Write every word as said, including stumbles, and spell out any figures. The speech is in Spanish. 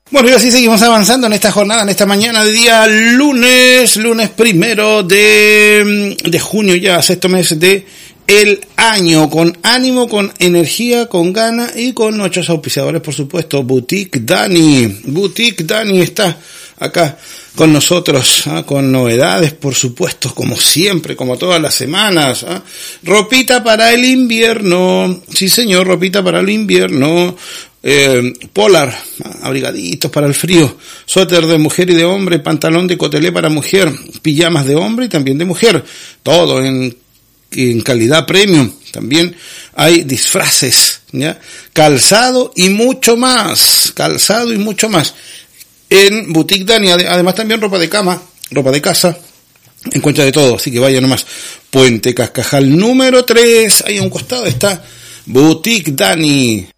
Bueno, y así seguimos avanzando en esta jornada, en esta mañana de día lunes, lunes primero de, de junio ya, sexto mes de el año, con ánimo, con energía, con gana y con nuestros auspiciadores, por supuesto. Boutique Dani, Boutique Dani está acá con nosotros, ¿eh? Con novedades, por supuesto, como siempre, como todas las semanas. ¿eh? Ropita para el invierno, sí señor, ropita para el invierno. Eh, polar, abrigaditos para el frío, suéter de mujer y de hombre, pantalón de cotelé para mujer, pijamas de hombre y también de mujer, todo en, en calidad premium. También hay disfraces, ¿ya? Calzado y mucho más, calzado y mucho más en Boutique Dani. Además también ropa de cama, ropa de casa, encuentra de todo, así que vaya nomás. Puente Cascajal número tres, ahí a un costado está Boutique Dani.